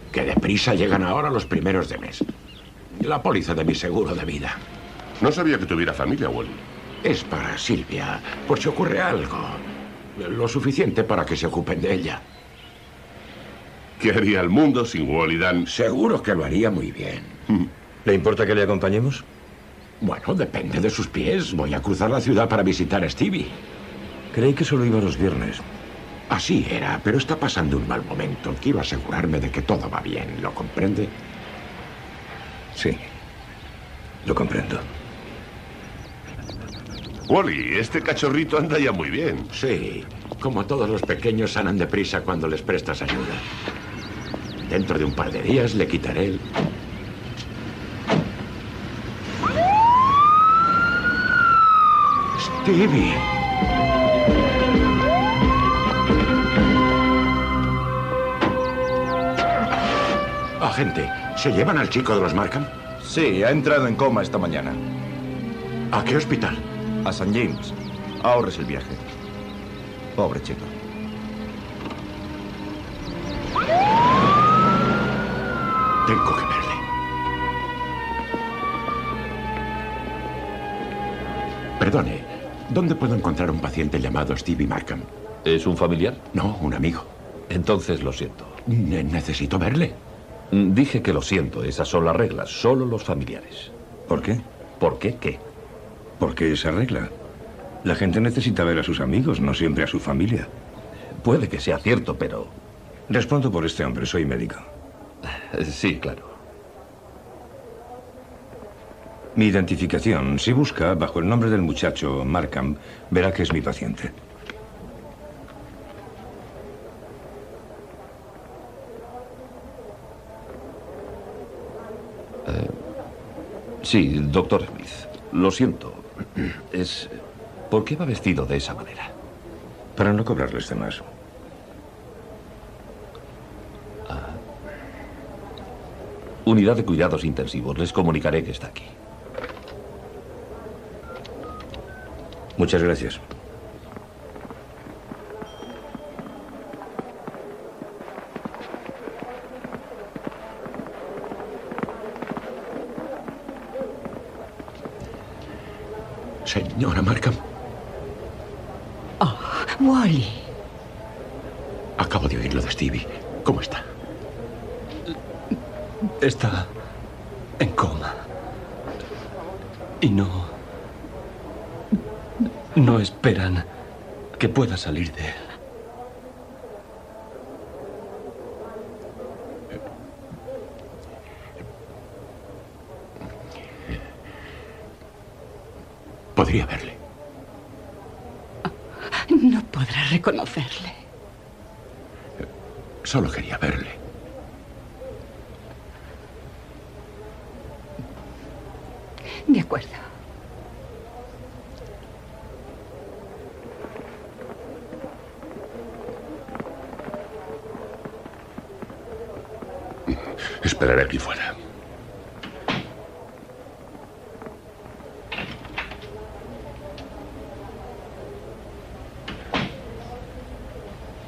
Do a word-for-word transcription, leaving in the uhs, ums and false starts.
Que deprisa llegan ahora los primeros de mes. La póliza de mi seguro de vida. No sabía que tuviera familia, Wally. Es para Silvia, por si ocurre algo. Lo suficiente para que se ocupen de ella. ¿Qué haría el mundo sin Wally, Dan? Seguro que lo haría muy bien. ¿Le importa que le acompañemos? Bueno, depende de sus pies. Voy a cruzar la ciudad para visitar a Stevie. Creí que solo iba los viernes. Así era, pero está pasando un mal momento. Quiero asegurarme de que todo va bien. ¿Lo comprende? Sí, lo comprendo. Wally, este cachorrito anda ya muy bien. Sí, como todos los pequeños sanan deprisa cuando les prestas ayuda. Dentro de un par de días le quitaré el... Stevie. Agente, ¿se llevan al chico de los Markham? Sí, ha entrado en coma esta mañana. ¿A qué hospital? A Saint James. Ahorres el viaje. Pobre chico. Tengo que verle. Perdone, ¿dónde puedo encontrar un paciente llamado Stevie Markham? ¿Es un familiar? No, un amigo. Entonces lo siento. Ne- necesito verle. Dije que lo siento, esas son las reglas, solo los familiares. ¿Por qué? ¿Por qué qué? Porque esa regla. La gente necesita ver a sus amigos, no siempre a su familia. Puede que sea cierto, pero... Respondo por este hombre, soy médico. Sí, claro. Mi identificación, si busca bajo el nombre del muchacho Markham, verá que es mi paciente. Eh, sí, doctor Smith. Lo siento. Es... ¿Por qué va vestido de esa manera? Para no cobrarles de más. Ah. Unidad de cuidados intensivos. Les comunicaré que está aquí. Muchas gracias. Señora Markham. Oh, Wally. Acabo de oír lo de Stevie. ¿Cómo está? Está en coma. Y no... No esperan que pueda salir de él. Podría verle. No podrá reconocerle. Solo quería verle. De acuerdo. Esperaré aquí fuera.